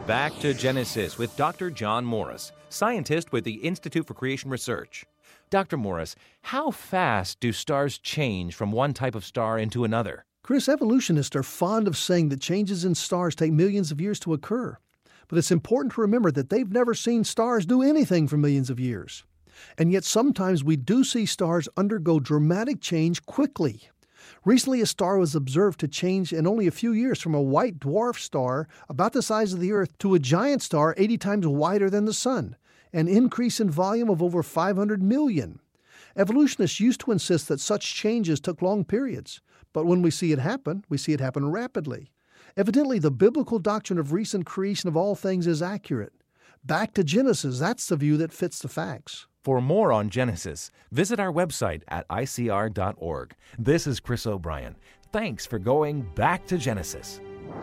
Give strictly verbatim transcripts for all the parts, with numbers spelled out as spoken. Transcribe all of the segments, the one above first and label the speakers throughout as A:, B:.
A: Back to Genesis with Doctor John Morris, scientist with the Institute for Creation Research. Doctor Morris, how fast do stars change from one type of star into another?
B: Chris, evolutionists are fond of saying that changes in stars take millions of years to occur. But it's important to remember that they've never seen stars do anything for millions of years. And yet sometimes we do see stars undergo dramatic change quickly. Recently, a star was observed to change in only a few years from a white dwarf star about the size of the Earth to a giant star eighty times wider than the Sun, an increase in volume of over five hundred million. Evolutionists used to insist that such changes took long periods, but when we see it happen, we see it happen rapidly. Evidently, the biblical doctrine of recent creation of all things is accurate. Back to Genesis, that's the view that fits the facts.
A: For more on Genesis, visit our website at I C R dot org. This is Chris O'Brien. Thanks for going back to Genesis.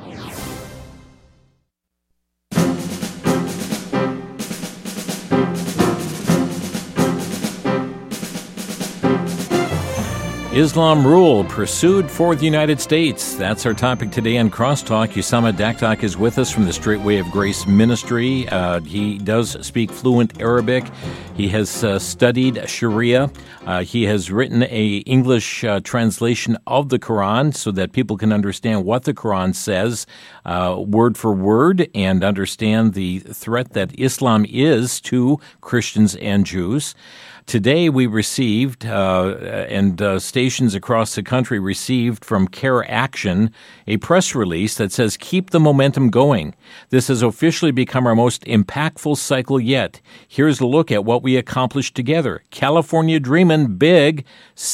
C: Islam rule pursued for the United States. That's our topic today on Crosstalk. Usama Dakdak is with us from the Straight Way of Grace Ministry. Uh, he does speak fluent Arabic. He has uh, studied Sharia. Uh, he has written a English uh, translation of the Quran so that people can understand what the Quran says uh, word for word and understand the threat that Islam is to Christians and Jews. Today we received, uh, and uh, stations across the country received from Care Action, a press release that says, keep the momentum going. This has officially become our most impactful cycle yet. Here's a look at what we accomplished together. California dreamin' big,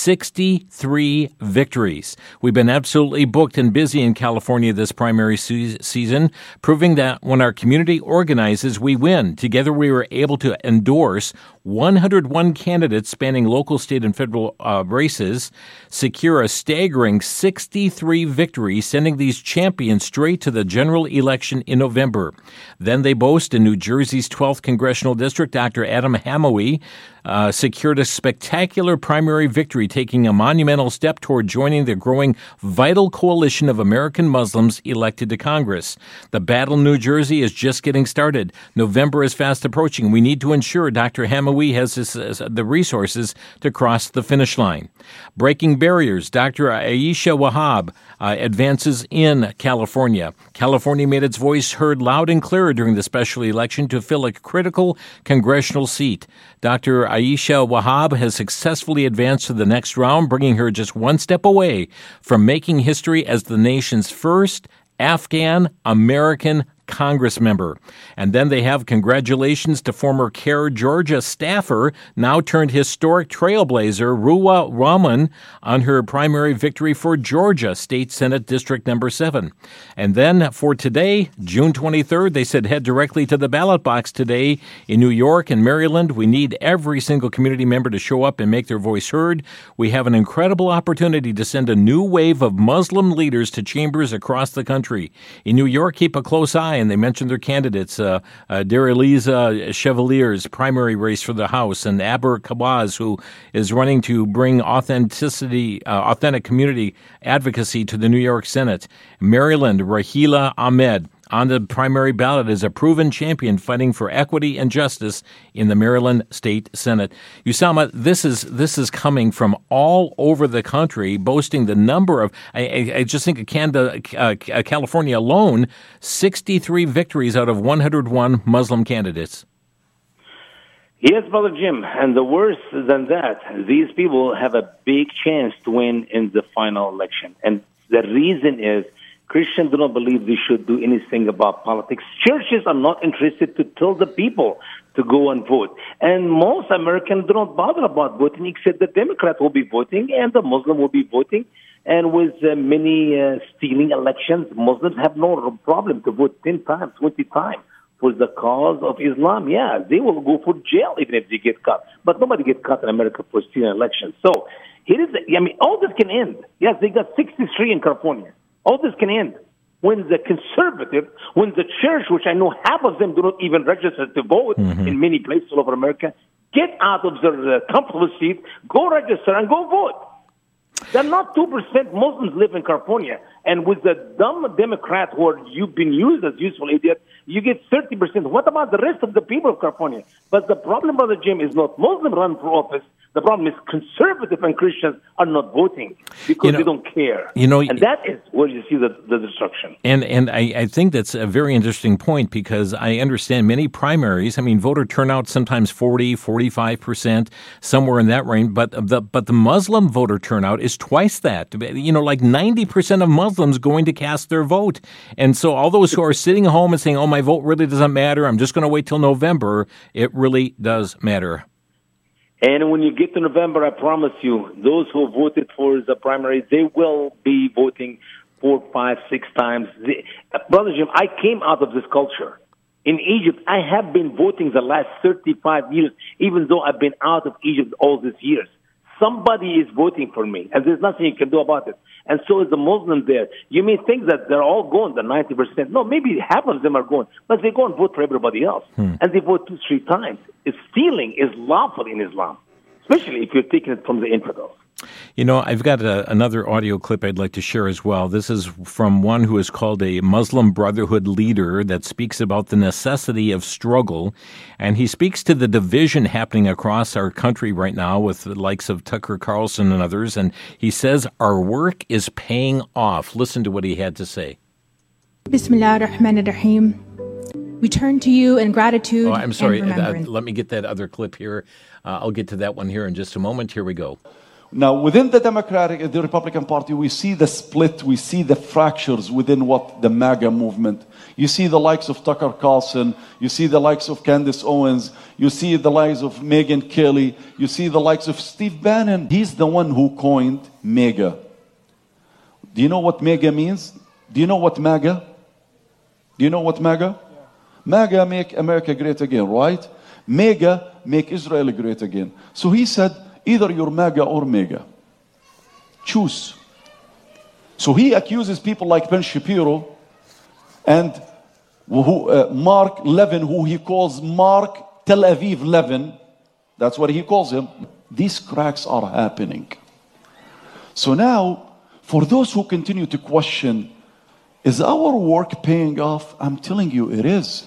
C: sixty-three victories. We've been absolutely booked and busy in California this primary se- season, proving that when our community organizes, we win. Together we were able to endorse one hundred one candidates spanning local, state, and federal uh, races, secure a staggering sixty-three victories, sending these champions straight to the general election in November. Then they boast in New Jersey's twelfth Congressional District, Doctor Adam Hamawi, Uh, secured a spectacular primary victory, taking a monumental step toward joining the growing vital coalition of American Muslims elected to Congress. The battle in New Jersey is just getting started. November is fast approaching. We need to ensure Doctor Hamawi has this, uh, the resources to cross the finish line. Breaking barriers, Doctor Aisha Wahab uh, advances in California. California made its voice heard loud and clear during the special election to fill a critical congressional seat. Doctor Aisha Wahab has successfully advanced to the next round, bringing her just one step away from making history as the nation's first Afghan-American Congress member. And then they have congratulations to former CARE Georgia staffer, now turned historic trailblazer, Ruwa Rahman, on her primary victory for Georgia State Senate District Number seven. And then for today, June twenty-third, they said head directly to the ballot box today in New York and Maryland. We need every single community member to show up and make their voice heard. We have an incredible opportunity to send a new wave of Muslim leaders to chambers across the country. In New York, keep a close eye, and they mentioned their candidates, uh, uh, Dareliza Chevalier's primary race for the House, and Aber Kawaz, who is running to bring authenticity, uh, authentic community advocacy to the New York Senate. Maryland, Rahila Ahmed, on the primary ballot as a proven champion fighting for equity and justice in the Maryland State Senate. Usama, this is this is coming from all over the country, boasting the number of, I, I just think of Canada, uh, California alone, sixty-three victories out of one hundred one Muslim candidates.
D: Yes, Brother Jim, and the worse than that, these people have a big chance to win in the final election. And the reason is Christians do not believe they should do anything about politics. Churches are not interested to tell the people to go and vote. And most Americans do not bother about voting, except the Democrat will be voting and the Muslim will be voting. And with uh, many uh, stealing elections, Muslims have no problem to vote ten times, twenty times for the cause of Islam. Yeah, they will go for jail even if they get caught. But nobody gets caught in America for stealing elections. So here is, I mean, all this can end. Yes, they got sixty-three in California. All this can end when the conservative, when the church, which I know half of them do not even register to vote mm-hmm. in many places all over America, get out of their uh, comfortable seat, go register and go vote. There are not two percent Muslims live in California. And with the dumb Democrats who are you've been used as useful idiots, you get thirty percent. What about the rest of the people of California? But the problem, Brother Jim, is not Muslim run for office. The problem is conservative and Christians are not voting because you know, they don't care.
C: You know,
D: and that is where you see the, the destruction.
C: And and I, I think that's a very interesting point because I understand many primaries, I mean, voter turnout sometimes forty, forty-five percent, somewhere in that range, but the, but the Muslim voter turnout is twice that. You know, like ninety percent of Muslims going to cast their vote. And so all those who are sitting at home and saying, oh, my vote really doesn't matter, I'm just going to wait till November, it really does matter.
D: And when you get to November, I promise you, those who voted for the primary, they will be voting four, five, six times. They, Brother Jim, I came out of this culture. In Egypt, I have been voting the last thirty-five years, even though I've been out of Egypt all these years. Somebody is voting for me, and there's nothing you can do about it. And so is the Muslim there. You may think that they're all going, the ninety percent. No, maybe half of them are going, but they go and vote for everybody else. Hmm. And they vote two, three times. It's stealing is lawful in Islam, especially if you're taking it from the infidels.
C: You know, I've got a, another audio clip I'd like to share as well. This is from one who is called a Muslim Brotherhood leader that speaks about the necessity of struggle. And he speaks to the division happening across our country right now with the likes of Tucker Carlson and others. And he says our work is paying off. Listen to what he had to say.
E: Bismillah ar-Rahman ar-Rahim. We turn to you in gratitude.
C: Oh, I'm sorry.
E: And
C: uh, let me get that other clip here. Uh, I'll get to that one here in just a moment. Here we go.
F: Now, within the Democratic, the Republican Party, we see the split, we see the fractures within what the MAGA movement. You see the likes of Tucker Carlson, you see the likes of Candace Owens, you see the likes of Megyn Kelly, you see the likes of Steve Bannon. He's the one who coined MAGA. Do you know what MAGA means? Do you know what MAGA? Do you know what MAGA? Yeah. MAGA, make America great again, right? MAGA, make Israel great again. So he said, either you're MAGA or MEGA. Choose. So he accuses people like Ben Shapiro and who, uh, Mark Levin, who he calls Mark Tel Aviv Levin. That's what he calls him. These cracks are happening. So now, for those who continue to question, is our work paying off? I'm telling you, it is.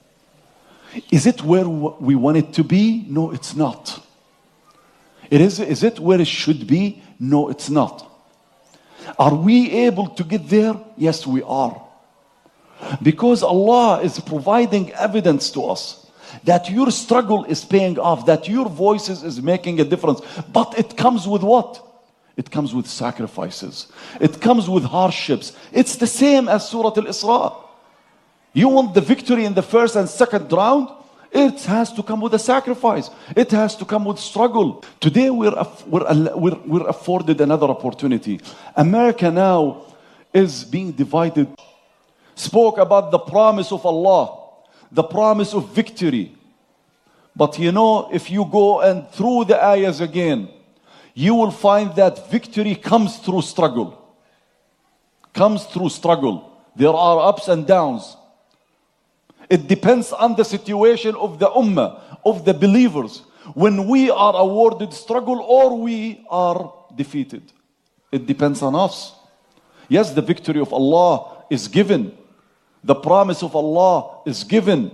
F: Is it where we want it to be? No, it's not. It is, is it where it should be? No, it's not. Are we able to get there? Yes, we are. Because Allah is providing evidence to us that your struggle is paying off, that your voices is making a difference. But it comes with what? It comes with sacrifices. It comes with hardships. It's the same as Surah Al-Isra. You want the victory in the first and second round? It has to come with a sacrifice. It has to come with struggle. Today we're, we're, we're, we're afforded another opportunity. America now is being divided. Spoke about the promise of Allah, the promise of victory. But you know, if you go and through the ayahs again, you will find that victory comes through struggle. Comes through struggle. There are ups and downs. It depends on the situation of the ummah, of the believers, when we are awarded struggle or we are defeated. It depends on us. Yes, the victory of Allah is given. The promise of Allah is given.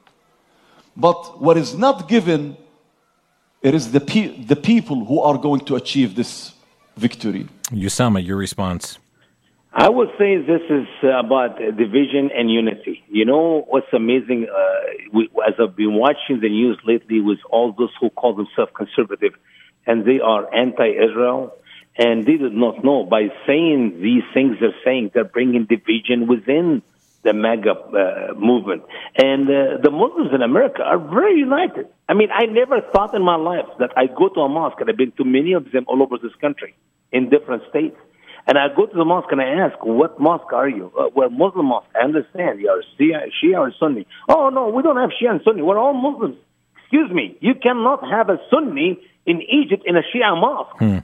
F: But what is not given, it is the, pe- the people who are going to achieve this victory.
C: Usama, your response.
D: I would say this is about division and unity. You know what's amazing, uh, we, as I've been watching the news lately with all those who call themselves conservative, and they are anti-Israel, and they do not know, by saying these things they're saying, they're bringing division within the MAGA uh, movement. And uh, the Muslims in America are very united. I mean, I never thought in my life that I'd go to a mosque, and I've been to many of them all over this country, in different states. And I go to the mosque and I ask, what mosque are you? Uh, we're Muslim mosque. I understand. You're Shia, Shia or Sunni. Oh, no, we don't have Shia and Sunni. We're all Muslims. Excuse me. You cannot have a Sunni in Egypt in a Shia mosque. Hmm.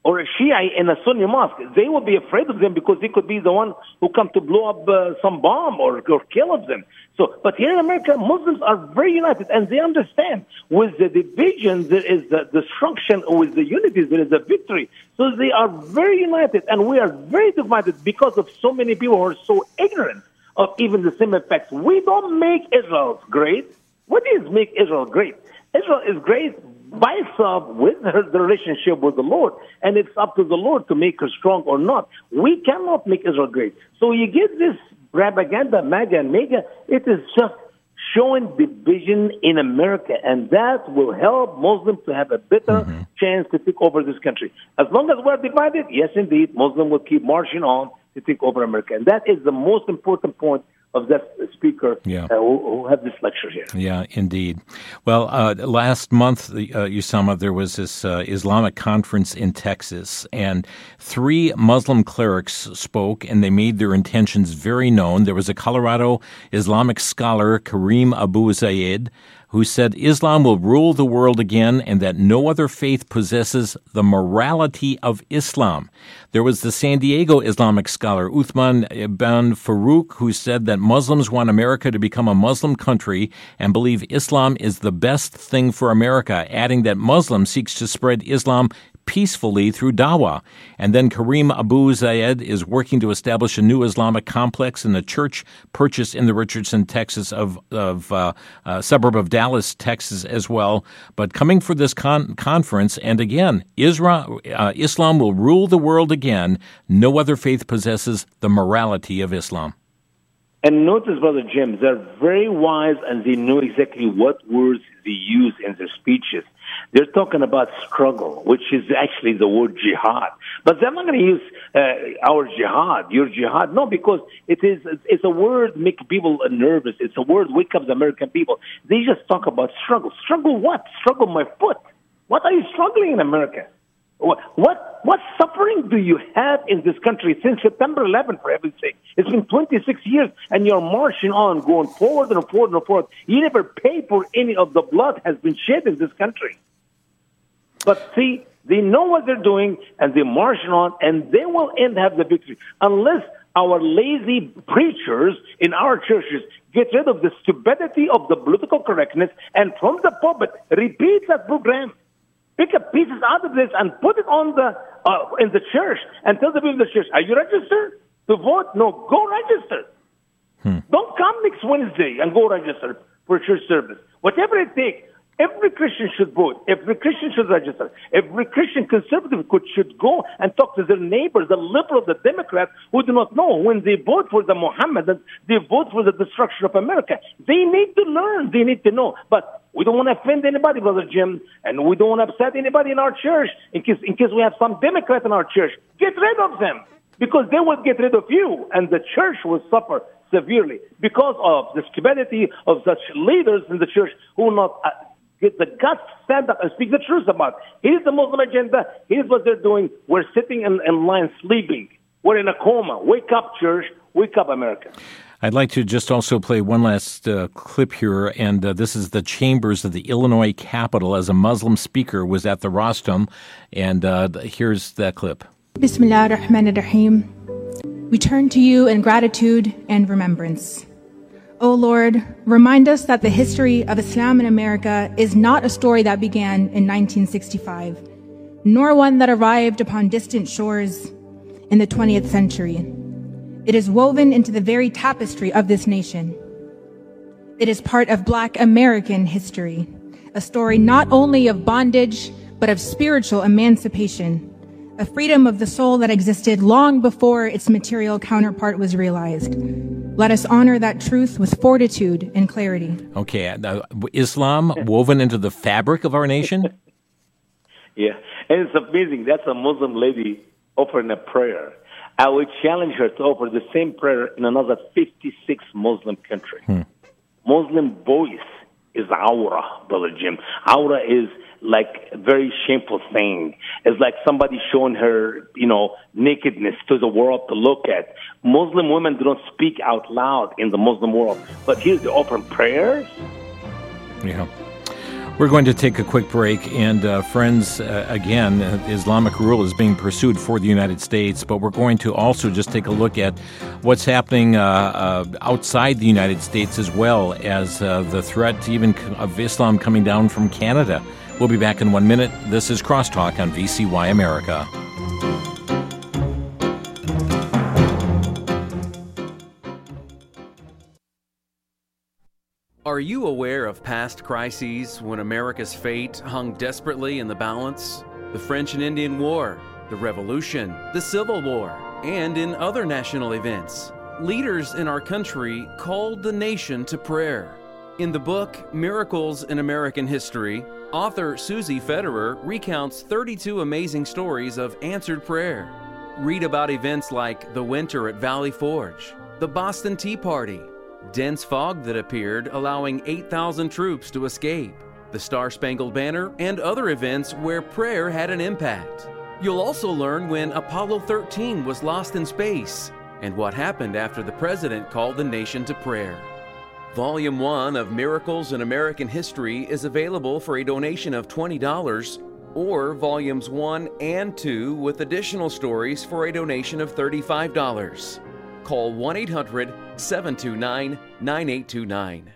D: or a Shia in a Sunni mosque, they will be afraid of them because they could be the one who come to blow up uh, some bomb or, or kill of them. So, but here in America, Muslims are very united, and they understand with the division there is the destruction, or with the unity there is a victory. So they are very united, and we are very divided because of so many people who are so ignorant of even the same effects. We don't make Israel great. What is make Israel great? Israel is great by itself with her the relationship with the Lord, and it's up to the Lord to make her strong or not. We cannot make Israel great. So you get this propaganda, MAGA and MEGA, it is just showing division in America, and that will help Muslims to have a better mm-hmm. chance to take over this country. As long as we're divided, yes, indeed, Muslims will keep marching on to take over America. And that is the most important point of that speaker
C: yeah.
D: uh, who, who had this lecture here.
C: Yeah, indeed. Well, uh, last month, uh, Usama, there was this uh, Islamic conference in Texas, and three Muslim clerics spoke, and they made their intentions very known. There was a Colorado Islamic scholar, Kareem Abu Zayed, who said Islam will rule the world again and that no other faith possesses the morality of Islam. There was the San Diego Islamic scholar Uthman ibn Farouk, who said that Muslims want America to become a Muslim country and believe Islam is the best thing for America, adding that Muslim seeks to spread Islam peacefully through dawah. And then Kareem Abu Zayed is working to establish a new Islamic complex in a church purchased in the Richardson, Texas, of, of uh, uh, suburb of Dallas, Texas as well. But coming for this con- conference, and again, Isra- uh, Islam will rule the world again. No other faith possesses the morality of Islam.
D: And notice, Brother Jim, they're very wise and they know exactly what words they use in their speeches. They're talking about struggle, which is actually the word jihad. But they're not going to use uh, our jihad, your jihad. No, because it is, it's a word make people nervous. It's a word wake up the American people. They just talk about struggle. Struggle what? Struggle my foot. What are you struggling in America? What, what what suffering do you have in this country since September eleventh, for heaven's sake? It's been twenty-six years, and you're marching on, going forward and forward and forward. You never pay for any of the blood has been shed in this country. But see, they know what they're doing, and they're marching on, and they will end have the victory. Unless our lazy preachers in our churches get rid of the stupidity of the political correctness, and from the pulpit, repeat that program. Pick up pieces out of this and put it on the uh, in the church and tell the people in the church, are you registered to vote? No, go register. Hmm. Don't come next Wednesday and go register for church service. Whatever it takes, every Christian should vote. Every Christian should register. Every Christian conservative could, should go and talk to their neighbors, the liberal, the Democrats, who do not know when they vote for the Mohammedans, they vote for the destruction of America. They need to learn. They need to know. But we don't want to offend anybody, Brother Jim, and we don't want to upset anybody in our church in case, in case we have some Democrat in our church. Get rid of them, because they will get rid of you, and the church will suffer severely because of the stupidity of such leaders in the church who will not uh, get the guts to stand up and speak the truth about. Here's the Muslim agenda. Here's what they're doing. We're sitting in, in line sleeping. We're in a coma. Wake up, church. Wake up, America.
C: I'd like to just also play one last uh, clip here, and uh, this is the chambers of the Illinois Capitol as a Muslim speaker was at the rostrum, and uh, here's that clip.
E: Bismillah ar-Rahman ar-Rahim. We turn to you in gratitude and remembrance. O Lord, remind us that the history of Islam in America is not a story that began in nineteen sixty-five, nor one that arrived upon distant shores in the twentieth century. It is woven into the very tapestry of this nation. It is part of Black American history, a story not only of bondage, but of spiritual emancipation, a freedom of the soul that existed long before its material counterpart was realized. Let us honor that truth with fortitude and clarity.
C: Okay, uh, Islam woven into the fabric of our nation?
D: Yeah, and it's amazing. That's a Muslim lady offering a prayer. I would challenge her to offer the same prayer in another fifty-six Muslim country. Hmm. Muslim voice is aura, Brother Jim. Aura is like a very shameful thing. It's like somebody showing her, you know, nakedness to the world to look at. Muslim women do not speak out loud in the Muslim world. But here they offer prayers.
C: Yeah. We're going to take a quick break, and uh, friends, uh, again, uh, Islamic rule is being pursued for the United States, but we're going to also just take a look at what's happening uh, uh, outside the United States as well as uh, the threat even of Islam coming down from Canada. We'll be back in one minute. This is Crosstalk on V C Y America.
G: Are you aware of past crises when America's fate hung desperately in the balance? The French and Indian War, the Revolution, the Civil War, and in other national events. Leaders in our country called the nation to prayer. In the book, Miracles in American History, author Susie Federer recounts thirty-two amazing stories of answered prayer. Read about events like the winter at Valley Forge, the Boston Tea Party, dense fog that appeared, allowing eight thousand troops to escape, the Star-Spangled Banner, and other events where prayer had an impact. You'll also learn when Apollo thirteen was lost in space and what happened after the president called the nation to prayer. Volume one of Miracles in American History is available for a donation of twenty dollars, or Volumes one and two with additional stories for a donation of thirty-five dollars. Call one eight hundred, seven two nine, nine eight two nine.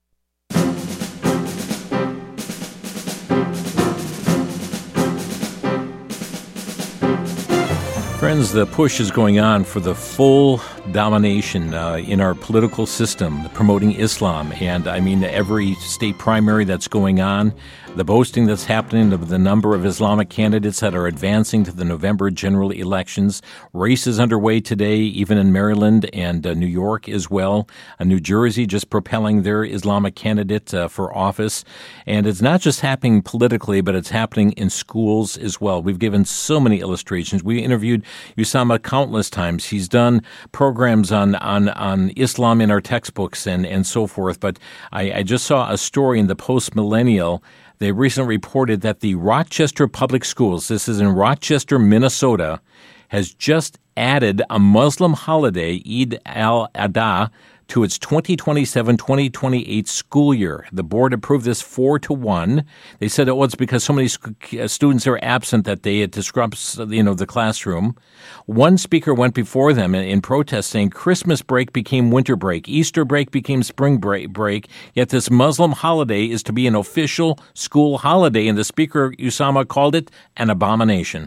C: Friends, the push is going on for the full domination uh, in our political system, promoting Islam. And I mean, every state primary that's going on, the boasting that's happening of the number of Islamic candidates that are advancing to the November general elections. Races underway today, even in Maryland and uh, New York as well. Uh, New Jersey just propelling their Islamic candidate uh, for office. And it's not just happening politically, but it's happening in schools as well. We've given so many illustrations. We interviewed Usama countless times. He's done programs on, on, on Islam in our textbooks and, and so forth. But I, I just saw a story in the Post-Millennial. They recently reported that the Rochester Public Schools, this is in Rochester, Minnesota, has just added a Muslim holiday, Eid al-Adha, to its twenty twenty-seven twenty twenty-eight school year. The board approved this four to one. They said it was because so many students are absent that they had disrupts, you know, the classroom. One speaker went before them in, in protest saying Christmas break became winter break, Easter break became spring break, break, yet this Muslim holiday is to be an official school holiday, and the speaker, Usama, called it an abomination.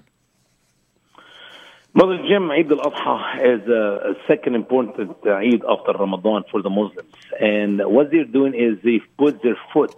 D: Brother Jim, Eid al-Adha is a, a second important uh, Eid after Ramadan for the Muslims. And what they're doing is they've put their foot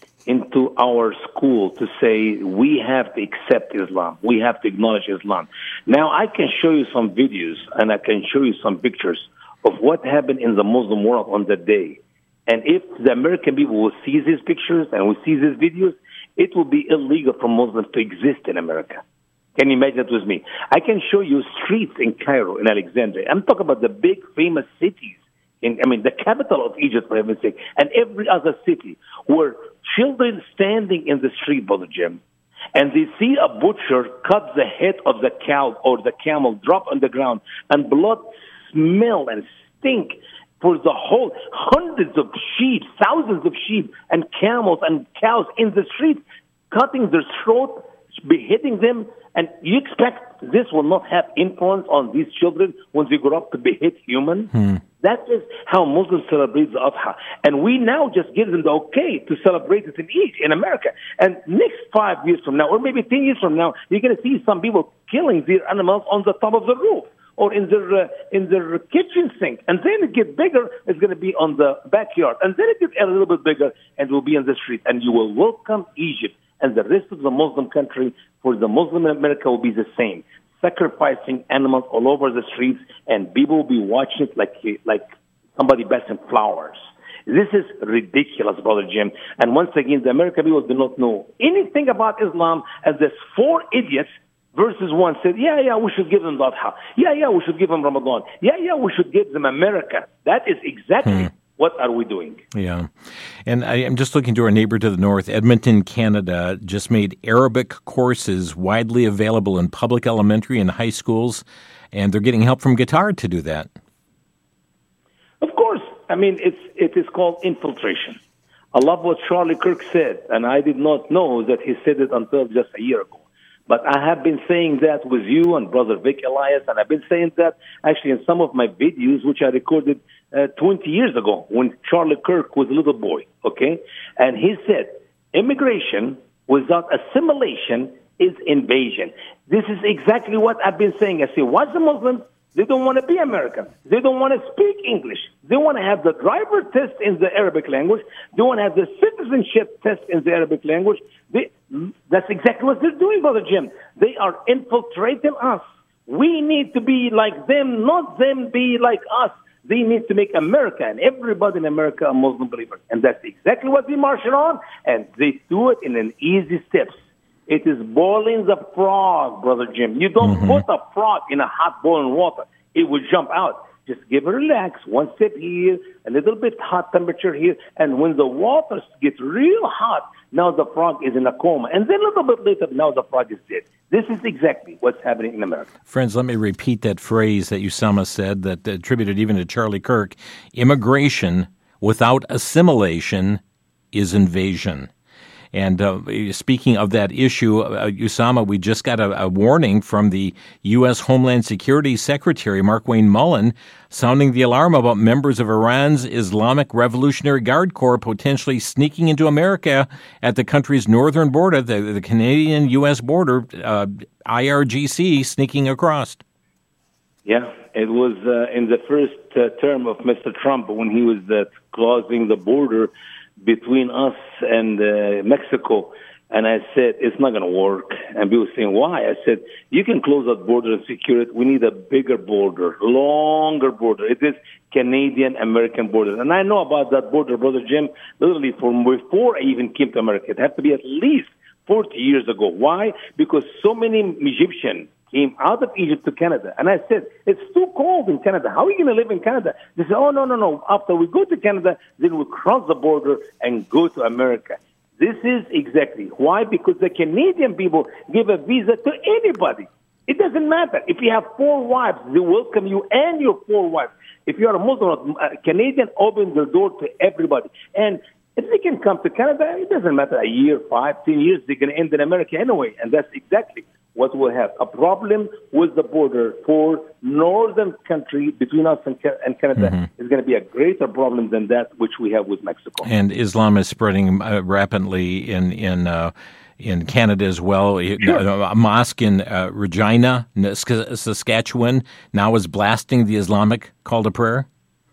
D: into our school to say we have to accept Islam. We have to acknowledge Islam. Now, I can show you some videos and I can show you some pictures of what happened in the Muslim world on that day. And if the American people will see these pictures and will see these videos, it will be illegal for Muslims to exist in America. Can you imagine that with me? I can show you streets in Cairo, in Alexandria. I'm talking about the big famous cities, in, I mean, the capital of Egypt, for heaven's sake, and every other city where children standing in the street, Brother Jim, and they see a butcher cut the head of the cow or the camel, drop on the ground, and blood smell and stink for the whole hundreds of sheep, thousands of sheep and camels and cows in the street, cutting their throat, beheading them. And you expect this will not have influence on these children when they grow up to behead humans? Hmm. That is how Muslims celebrate the Adha. And we now just give them the okay to celebrate it in Eid, in America. And next five years from now, or maybe ten years from now, you're going to see some people killing their animals on the top of the roof or in their uh, in their kitchen sink. And then it gets bigger, it's going to be on the backyard. And then it gets a little bit bigger, and it will be in the street. And you will welcome Egypt and the rest of the Muslim country. For the Muslim in America will be the same, sacrificing animals all over the streets, and people will be watching it like like somebody passing flowers. This is ridiculous, Brother Jim. And once again, the American people do not know anything about Islam, and there's four idiots versus one said, yeah, yeah, we should give them the Adha. Yeah, yeah, we should give them Ramadan. Yeah, yeah, we should give them America. That is exactly... Hmm. What are we doing?
C: Yeah. And I, I'm just looking to our neighbor to the north. Edmonton, Canada, just made Arabic courses widely available in public elementary and high schools, and they're getting help from Qatar to do that.
D: Of course. I mean, it's, it is called infiltration. I love what Charlie Kirk said, and I did not know that he said it until just a year ago. But I have been saying that with you and Brother Vic Elias, and I've been saying that actually in some of my videos, which I recorded uh, twenty years ago when Charlie Kirk was a little boy, okay? And he said, immigration without assimilation is invasion. This is exactly what I've been saying. I say, watch the Muslims. They don't want to be American. They don't want to speak English. They want to have the driver test in the Arabic language. They want to have the citizenship test in the Arabic language. They, that's exactly what they're doing, Brother Jim. They are infiltrating us. We need to be like them, not them be like us. They need to make America and everybody in America a Muslim believer. And that's exactly what we march on, and they do it in an easy steps. It is boiling the frog, Brother Jim. You don't mm-hmm. put a frog in a hot boiling water. It will jump out. Just give it a relax. One step here, a little bit hot temperature here. And when the water gets real hot, now the frog is in a coma. And then a little bit later, now the frog is dead. This is exactly what's happening in America.
C: Friends, let me repeat that phrase that Usama said that attributed even to Charlie Kirk. Immigration without assimilation is invasion. And uh, speaking of that issue, uh, Usama, we just got a, a warning from the U S. Homeland Security Secretary, Markwayne Mullin, sounding the alarm about members of Iran's Islamic Revolutionary Guard Corps potentially sneaking into America at the country's northern border, the, the Canadian-U S border, uh, I R G C sneaking across.
D: Yeah, it was uh, in the first uh, term of Mister Trump when he was uh, closing the border between us and uh, Mexico. And I said, it's not going to work. And people were saying, why? I said, you can close that border and secure it. We need a bigger border, longer border. It is Canadian-American border. And I know about that border, Brother Jim, literally from before I even came to America. It had to be at least forty years ago. Why? Because so many Egyptians came out of Egypt to Canada. And I said, it's too cold in Canada. How are you going to live in Canada? They said, oh, no, no, no. After we go to Canada, then we cross the border and go to America. This is exactly why, because the Canadian people give a visa to anybody. It doesn't matter. If you have four wives, they welcome you and your four wives. If you are a Muslim, a Canadian opens their door to everybody. And if they can come to Canada, it doesn't matter, a year, five, ten years, they're going to end in America anyway. And that's exactly what we'll have. A problem with the border for northern country between us and, and Canada mm-hmm. is going to be a greater problem than that which we have with Mexico.
C: And Islam is spreading uh, rapidly in in uh, in Canada as well. Sure. A mosque in uh, Regina, Saskatchewan, now is blasting the Islamic call to prayer.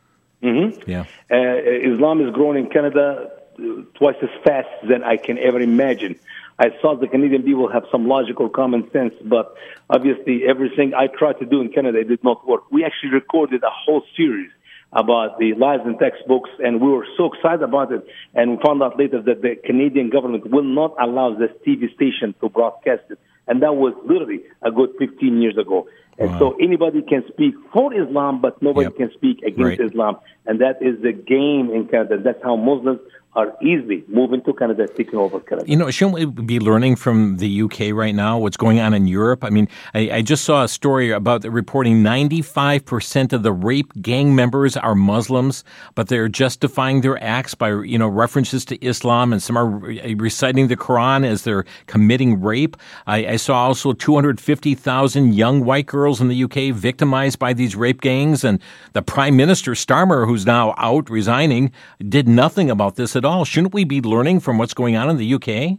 D: Mm-hmm.
C: Yeah,
D: uh, Islam is growing in Canada twice as fast than I can ever imagine. I thought the Canadian people have some logical common sense, but obviously everything I tried to do in Canada, it did not work. We actually recorded a whole series about the lies in textbooks, and we were so excited about it, and we found out later that the Canadian government will not allow this T V station to broadcast it, and that was literally a good fifteen years ago. And wow. So anybody can speak for Islam, but nobody yep. can speak against right. Islam, and that is the game in Canada. That's how Muslims are easily moving to Canada, taking over Canada.
C: You know, shouldn't we be learning from the U K right now, what's going on in Europe? I mean, I, I just saw a story about reporting ninety-five percent of the rape gang members are Muslims, but they're justifying their acts by, you know, references to Islam, and some are reciting the Quran as they're committing rape. I, I saw also two hundred fifty thousand young white girls in the U K victimized by these rape gangs, and the Prime Minister, Starmer, who's now out, resigning, did nothing about this at all. Shouldn't we be learning from what's going on in the U K?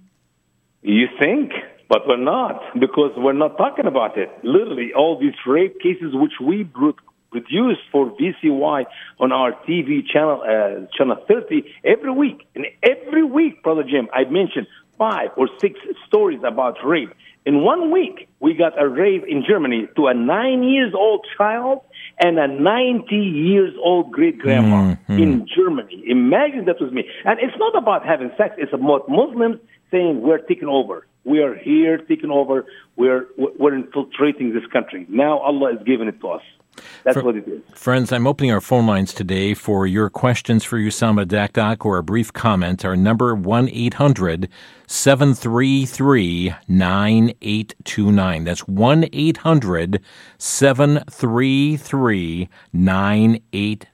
D: You think, but we're not, because we're not talking about it. Literally, all these rape cases which we produce for V C Y on our T V channel, uh, channel thirty, every week. And every week, Brother Jim, I mentioned five or six stories about rape. In one week, we got a rape in Germany to a nine years old child and a ninety years old great grandma mm-hmm. in Germany. Imagine that was me. And it's not about having sex. It's about Muslims saying we're taking over. We are here taking over. We're we're infiltrating this country. Now Allah is giving it to us. That's For, what it is.
C: Friends, I'm opening our phone lines today for your questions for Usama Dakdak or a brief comment. Our number, one eight hundred seven three three nine eight two nine. That's one eight hundred seven three three nine eight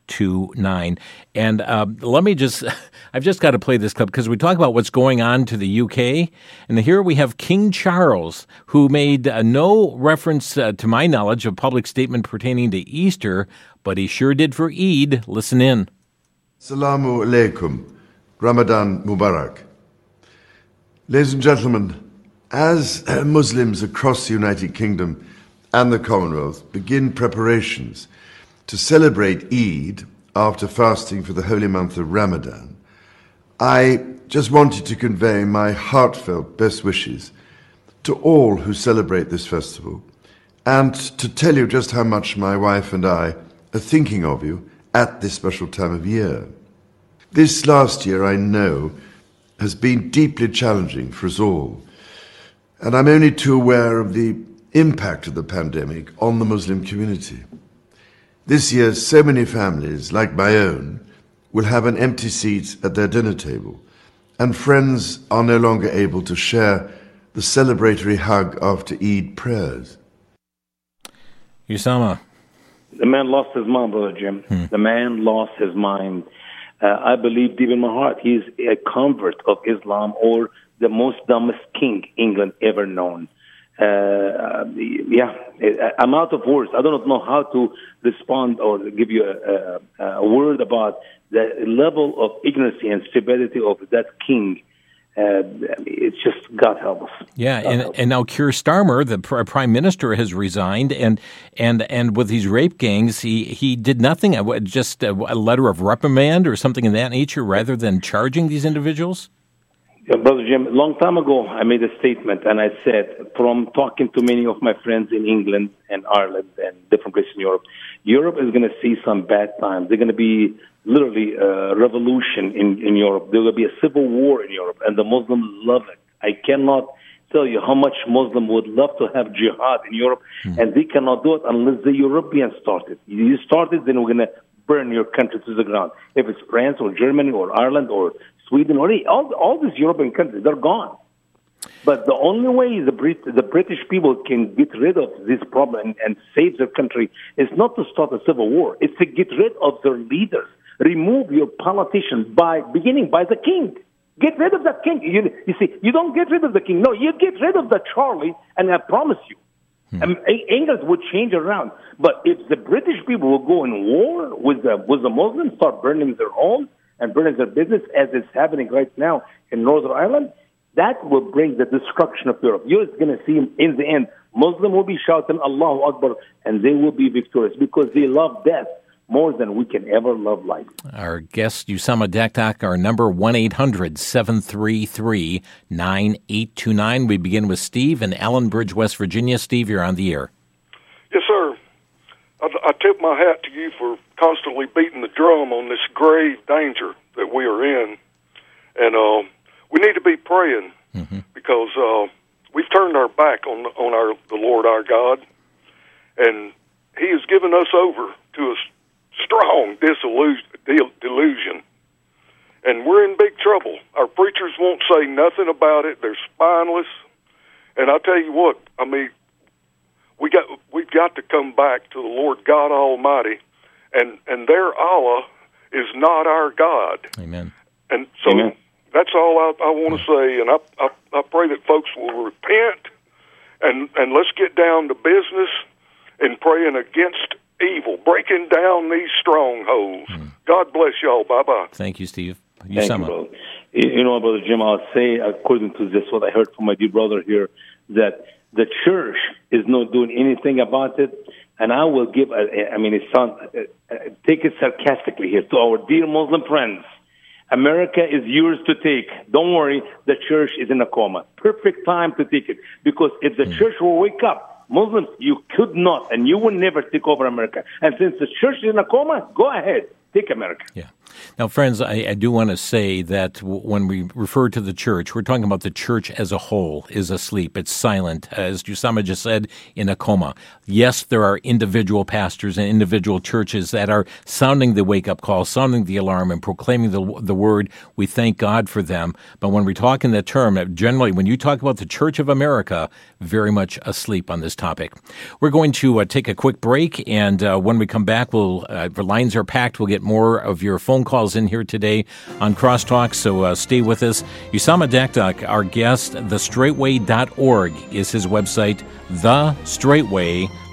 C: two nine. And uh, let me just, I've just got to play this clip because we talk about what's going on to the U K. And here we have King Charles, who made uh, no reference, uh, to my knowledge, of public statement pertaining to Easter, but he sure did for Eid. Listen in.
H: Assalamu alaikum. Ramadan Mubarak. Ladies and gentlemen, as Muslims across the United Kingdom and the Commonwealth begin preparations to celebrate Eid after fasting for the holy month of Ramadan, I just wanted to convey my heartfelt best wishes to all who celebrate this festival and to tell you just how much my wife and I are thinking of you at this special time of year. This last year, I know, has been deeply challenging for us all, and I'm only too aware of the impact of the pandemic on the Muslim community. This year, so many families, like my own, will have an empty seat at their dinner table, and friends are no longer able to share the celebratory hug after Eid prayers.
C: Usama.
D: The man lost his mind, Brother Jim. Hmm. The man lost his mind. Uh, I believe deep in my heart he's a convert of Islam, or the most dumbest king England ever known. Uh, yeah, I'm out of words. I don't know how to respond or give you a, a, a word about the level of ignorance and stupidity of that king. Uh, it's just God help us.
C: Yeah,
D: God
C: and,
D: help
C: and now Keir Starmer, the pr- prime minister, has resigned, and and and with these rape gangs, he, he did nothing. Just a, a letter of reprimand or something in that nature, rather than charging these individuals.
D: Yeah, Brother Jim, a long time ago, I made a statement, and I said, from talking to many of my friends in England and Ireland and different places in Europe, Europe is going to see some bad times. They're going to be literally a revolution in, in Europe. There will be a civil war in Europe, and the Muslims love it. I cannot tell you how much Muslims would love to have jihad in Europe, mm. and they cannot do it unless the Europeans start it. You start it, then we're going to burn your country to the ground. If it's France or Germany or Ireland or Sweden or all all these European countries, they're gone. But the only way the Brit- the British people can get rid of this problem and, and save their country is not to start a civil war. It's to get rid of their leaders. Remove your politicians by beginning by the king. Get rid of that king. You, you see, you don't get rid of the king. No, you get rid of the Charlie, and I promise you, hmm. um, England would change around. But if the British people will go in war with the with the Muslims, start burning their homes and burning their business, as is happening right now in Northern Ireland, that will bring the destruction of Europe. You're going to see, in the end, Muslims will be shouting Allahu Akbar, and they will be victorious because they love death more than we can ever love life.
C: Our guest, Usama Daktak, our number one eight hundred seven three three nine eight two nine. We begin with Steve in Allenbridge, West Virginia. Steve, you're on the air.
I: Yes, sir. I, I tip my hat to you for constantly beating the drum on this grave danger that we are in. And uh, we need to be praying mm-hmm. because uh, we've turned our back on, on our the Lord our God, and He has given us over to a strong delusion. And we're in big trouble. Our preachers won't say nothing about it. They're spineless. And I tell you what, I mean, we got we've got to come back to the Lord God Almighty, and and their Allah is not our God.
C: Amen.
I: And so
D: Amen.
I: That's all I, I want to say. And I, I I pray that folks will repent, and and let's get down to business and praying against evil, breaking down these strongholds. Mm. God bless y'all. Bye bye.
C: Thank you, Steve.
D: You, Thank you, brother. You know, Brother Jim, I'll say, according to this, what I heard from my dear brother here, that the church is not doing anything about it. And I will give, a, I mean, it sounds, uh, uh, take it sarcastically here, to our dear Muslim friends. America is yours to take. Don't worry, the church is in a coma. Perfect time to take it. Because if the mm. church will wake up, Muslims, you could not, and you will never take over America. And since the church is in a coma, go ahead. pick America.
C: Yeah. Now, friends, I, I do want to say that w- when we refer to the church, we're talking about the church as a whole is asleep. It's silent, as Usama just said, in a coma. Yes, there are individual pastors and individual churches that are sounding the wake-up call, sounding the alarm, and proclaiming the, the word. We thank God for them. But when we talk in that term, generally, when you talk about the Church of America, very much asleep on this topic. We're going to uh, take a quick break, and uh, when we come back, we'll uh, the lines are packed. We'll get more of your phone calls in here today on Crosstalk, so uh, stay with us. Usama Dakdak, our guest, the straightway dot org is his website, the straightway